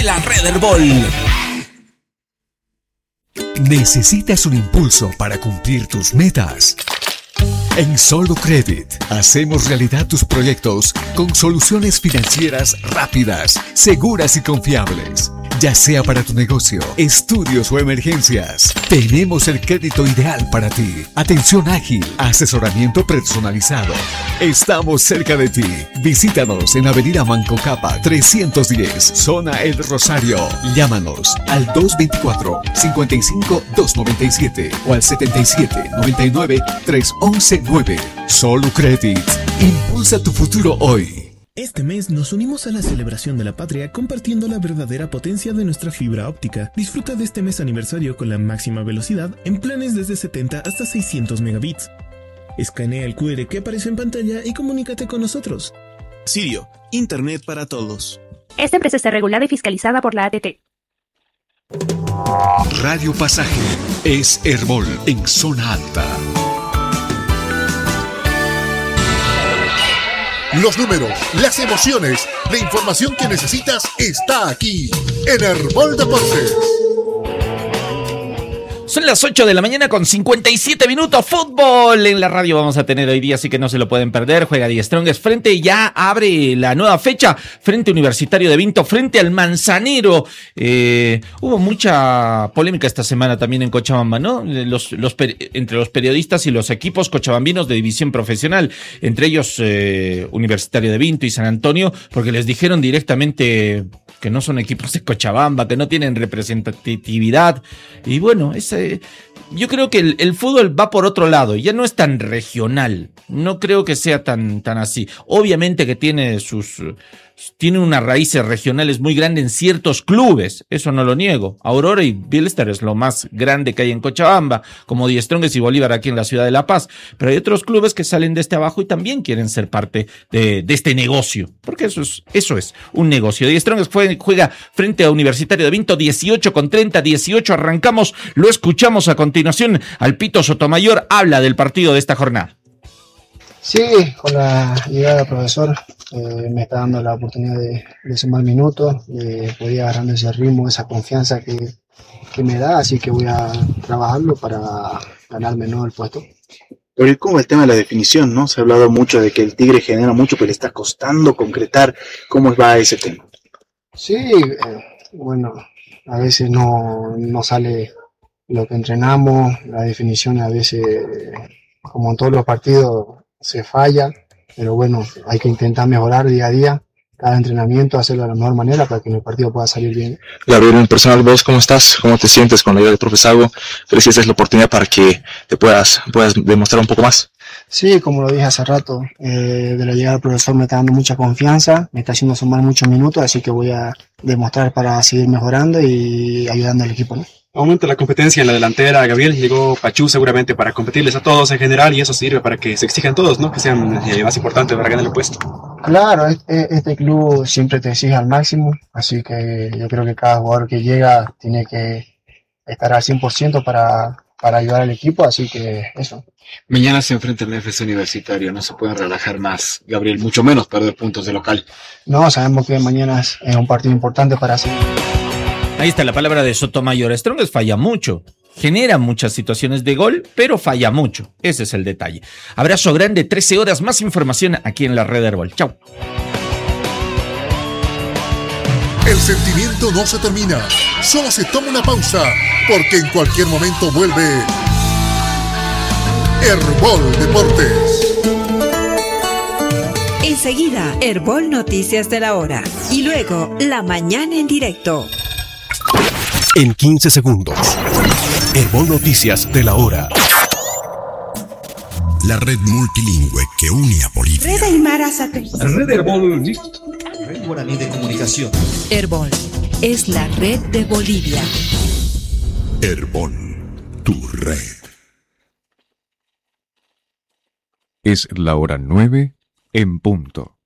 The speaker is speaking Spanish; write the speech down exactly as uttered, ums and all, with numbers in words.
la Red Herbol. ¿Necesitas un impulso para cumplir tus metas? En Solo Credit hacemos realidad tus proyectos con soluciones financieras rápidas, seguras y confiables. Ya sea para tu negocio, estudios o emergencias, tenemos el crédito ideal para ti. Atención ágil, asesoramiento personalizado. Estamos cerca de ti. Visítanos en Avenida Manco Capa trescientos diez, Zona El Rosario. Llámanos al dos dos cuatro, cinco cinco, dos nueve siete o al setenta y siete, noventa y nueve, trescientos once nueve. Solo Credit. Impulsa tu futuro hoy. Este mes nos unimos a la celebración de la patria compartiendo la verdadera potencia de nuestra fibra óptica. Disfruta de este mes aniversario con la máxima velocidad en planes desde setenta hasta seiscientos megabits. Escanea el cu erre que aparece en pantalla y comunícate con nosotros. Sirio, Internet para todos. Esta empresa está regulada y fiscalizada por la A T T. Radio Pasaje es Herbol en zona alta. Los números, las emociones, la información que necesitas está aquí en Herbol Deportes. Son las ocho de la mañana con cincuenta y siete minutos. Fútbol en la radio vamos a tener hoy día, así que no se lo pueden perder. Juega Die Strongest frente, ya abre la nueva fecha, frente Universitario de Vinto, frente al Manzanero. Eh, hubo mucha polémica esta semana también en Cochabamba, ¿no? Los, los, entre los periodistas y los equipos cochabambinos de división profesional, entre ellos eh, Universitario de Vinto y San Antonio, porque les dijeron directamente que no son equipos de Cochabamba, que no tienen representatividad. Y bueno, ese, yo creo que el, el fútbol va por otro lado, ya no es tan regional, no creo que sea tan, tan así. Obviamente que tiene sus... tiene unas raíces regionales muy grandes en ciertos clubes, eso no lo niego. Aurora y Bielstar es lo más grande que hay en Cochabamba, como Die Strongest y Bolívar aquí en la ciudad de La Paz. Pero hay otros clubes que salen de este abajo y también quieren ser parte de, de este negocio, porque eso es, eso es un negocio. Die Strongest fue, juega frente a Universitario de Vinto, dieciocho con treinta, dieciocho, arrancamos, lo escuchamos a continuación. Al Pito Sotomayor habla del partido de esta jornada. Sí, con la llegada del profesor eh, me está dando la oportunidad de, de sumar minutos, de poder ir agarrando ese ritmo, esa confianza que, que me da, así que voy a trabajarlo para ganarme, ¿no?, el puesto. Pero ¿cómo el tema de la definición, no? Se ha hablado mucho de que el Tigre genera mucho, pero le está costando concretar. ¿Cómo va ese tema? Sí, eh, bueno, a veces no, no sale lo que entrenamos, la definición a veces, como en todos los partidos, se falla, pero bueno, hay que intentar mejorar día a día, cada entrenamiento, hacerlo de la mejor manera para que el partido pueda salir bien. Gabriel, en personal, ¿vos cómo estás? ¿Cómo te sientes con la ayuda del profe Sago? ¿Crees que esta es la oportunidad para que te puedas, puedas demostrar un poco más? Sí, como lo dije hace rato, eh, de la llegada del profesor me está dando mucha confianza, me está haciendo sumar muchos minutos, así que voy a demostrar para seguir mejorando y ayudando al equipo, ¿no? Aumenta la competencia en la delantera, Gabriel. Llegó Pachú seguramente para competirles a todos en general y eso sirve para que se exijan todos, ¿no? Que sean eh, más importantes para ganar el puesto. Claro, este, este club siempre te exige al máximo, así que yo creo que cada jugador que llega tiene que estar al cien por ciento para, para ayudar al equipo, así que eso. Mañana se enfrenta el F C Universitario, no se pueden relajar más, Gabriel, mucho menos perder puntos de local. No, sabemos que mañana es un partido importante para hacer. Ahí está la palabra de Sotomayor. Strongest falla mucho, genera muchas situaciones de gol, pero falla mucho. Ese es el detalle. Abrazo grande, trece horas, más información aquí en la Red Herbol. Chau. El sentimiento no se termina, solo se toma una pausa, porque en cualquier momento vuelve Herbol Deportes. Enseguida, Herbol Noticias de la Hora. Y luego, La Mañana en Directo. En quince segundos, Herbol Noticias de la Hora. La red multilingüe que une a Bolivia. Red Aymara Satélite. Red Herbol, Red Guaraní de Comunicación. Herbol es la red de Bolivia. Herbol, tu red. Es la hora nueve en punto.